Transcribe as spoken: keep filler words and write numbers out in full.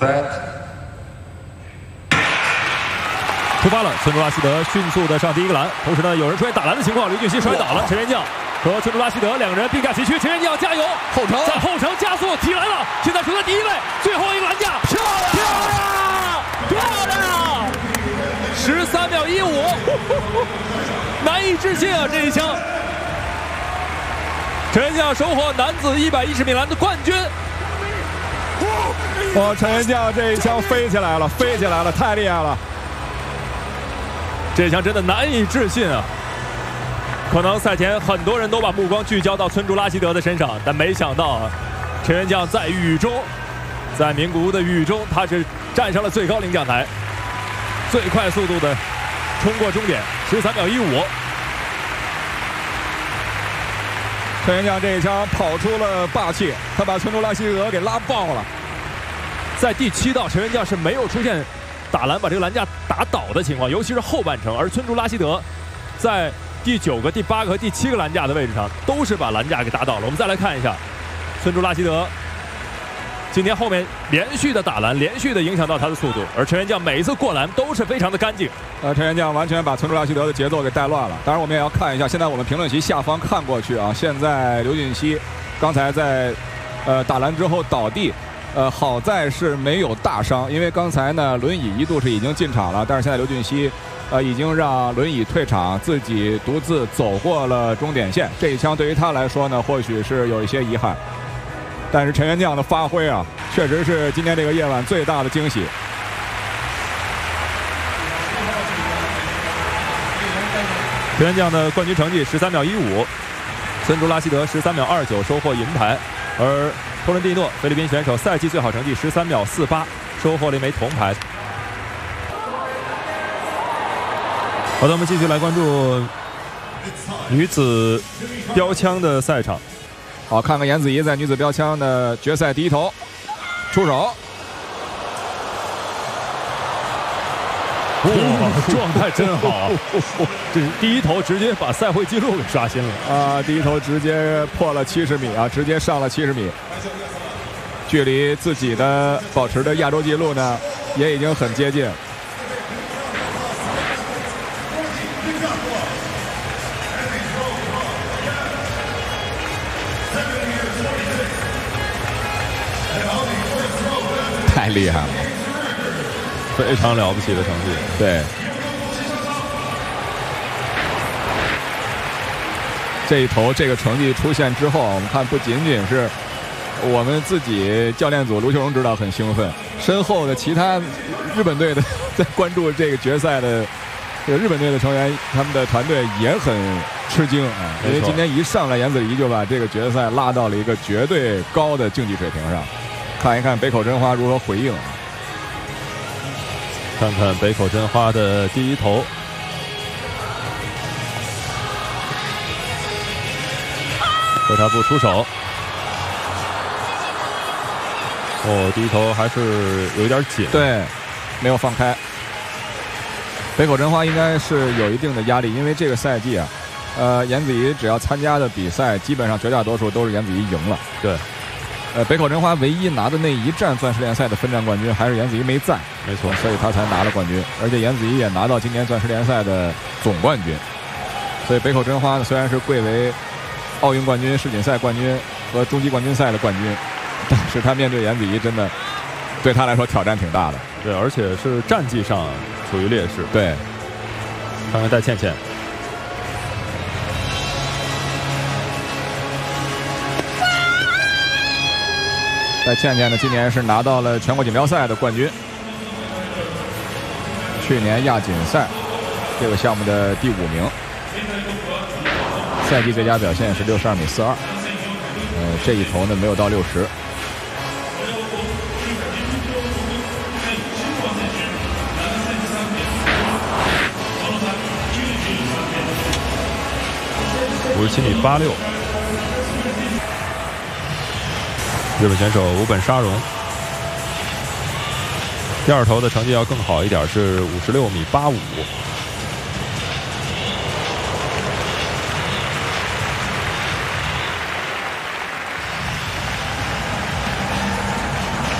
出发了，村竹拉希德迅速的上第一个篮，同时呢，有人出现打篮的情况，刘俊熙摔倒了，陈元将和村竹拉希德两个人并驾齐驱，陈元将加油， 后程在后程加速提篮了，现在处在第一位，最后一个篮架，漂亮，漂亮，漂亮，十三秒一五，难以置信啊！这一枪，陈元将收获男子一百一十米栏的冠军。 哇，陈元将这一枪飞起来了，飞起来了，太厉害了！ 这一枪真的难以置信啊！可能赛前很多人都把目光聚焦到村竹拉希德的身上，但没想到啊，陈元将在雨中，在名古屋的雨中，他是站上了最高领奖台，最快速度的冲过终点，十三秒一五。 陈元将这一枪跑出了霸气，他把村竹拉希德给拉爆了。 在第七道，陈元将是没有出现打篮把这个篮架打倒的情况，尤其是后半程，而村竹拉希德在第九个、第八个和第七个篮架的位置上都是把篮架给打倒了。我们再来看一下，村竹拉希德今天后面连续的打篮，连续的影响到他的速度，而陈元将每一次过篮都是非常的干净。 呃，陈元将完全把村竹拉希德的节奏给带乱了。当然，我们也要看一下，现在我们评论席下方看过去啊，现在刘俊熙刚才在呃打篮之后倒地。呃，好在是没有大伤，因为刚才呢轮椅一度是已经进场了，但是现在刘俊熙，呃，已经让轮椅退场，自己独自走过了终点线。这一枪对于他来说呢，或许是有一些遗憾，但是陈元将的发挥啊，确实是今天这个夜晚最大的惊喜。 陈元将的冠军成绩十三秒一五，村竹拉希德十三秒二九收获银牌，而托伦蒂诺菲律宾选手赛季最好成绩十三秒四八，收获了一枚铜牌。好的，我们继续来关注女子标枪的赛场。 好，看看颜子怡在女子标枪的决赛第一投出手。 哇，状态真好啊！这第一投直接把赛会纪录给刷新了啊！第一投直接破了七十米啊，直接上了七十米，距离自己的保持的亚洲纪录呢，也已经很接近。太厉害了！ 非常了不起的成绩， 对。这一投这个成绩出现之后，我们看不仅仅是我们自己教练组卢秀荣指导很兴奋，身后的其他日本队的在关注这个决赛的这个日本队的成员，他们的团队也很吃惊啊，因为今天一上来颜子怡就把这个决赛拉到了一个绝对高的竞技水平上。看一看北口真花如何回应。 看看北口真花的第一投，和他不出手。哦，第一投还是有点紧， 对，没有放开。北口真花应该是有一定的压力，因为这个赛季啊，呃，颜子怡只要参加的比赛，基本上绝大多数都是颜子怡赢了。 对。 呃，北口真花唯一拿的那一站钻石联赛的分站冠军，还是颜子怡没在， 没错， 所以他才拿了冠军。而且颜子怡也拿到今年钻石联赛的总冠军。所以北口真花呢，虽然是贵为奥运冠军、世锦赛冠军和中级冠军赛的冠军，但是他面对颜子怡，真的对他来说挑战挺大的。 对，而且是战绩上处于劣势。 对， 看看戴倩倩。 戴倩倩呢，今年是拿到了全国锦标赛的冠军，去年亚锦赛这个项目的第五名，赛季最佳表现是六十二米四二，呃，这一投呢没有到六十。 五十七米八六。日本选手武本沙荣，第二投的成绩要更好一点，是五十六米八五。